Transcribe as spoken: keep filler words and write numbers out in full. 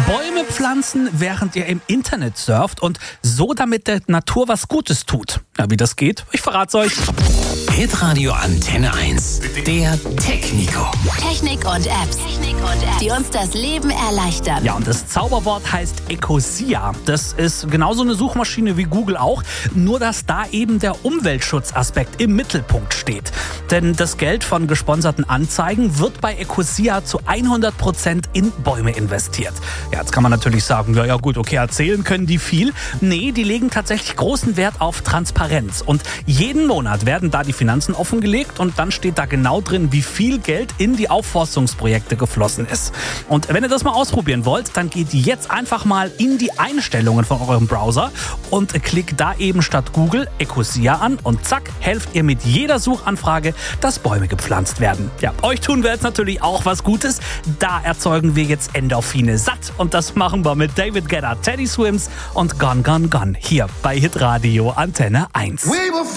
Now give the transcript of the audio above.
Bäume pflanzen, während ihr im Internet surft und so damit der Natur was Gutes tut. Ja, wie das geht, ich verrat's euch. Hitradio Antenne eins, der Technico. Technik und Apps, Technik und Apps, die uns das Leben erleichtern. Ja, und das Zauberwort heißt Ecosia. Das ist genauso eine Suchmaschine wie Google auch, nur dass da eben der Umweltschutzaspekt im Mittelpunkt steht. Denn das Geld von gesponserten Anzeigen wird bei Ecosia zu hundert Prozent in Bäume investiert. Ja, jetzt kann man natürlich sagen, ja, ja gut, okay, erzählen können die viel. Nee, die legen tatsächlich großen Wert auf Transparenz. Und jeden Monat werden da die Finanzen offengelegt und dann steht da genau drin, wie viel Geld in die Aufforstungsprojekte geflossen ist. Und wenn ihr das mal ausprobieren wollt, dann geht jetzt einfach mal in die Einstellungen von eurem Browser und klickt da eben statt Google Ecosia an und zack, helft ihr mit jeder Suchanfrage, dass Bäume gepflanzt werden. Ja, euch tun wir jetzt natürlich auch was Gutes. Da erzeugen wir jetzt Endorphine satt und das machen wir mit David Guetta, Teddy Swims und Gone Gone Gone hier bei Hitradio Antenne eins.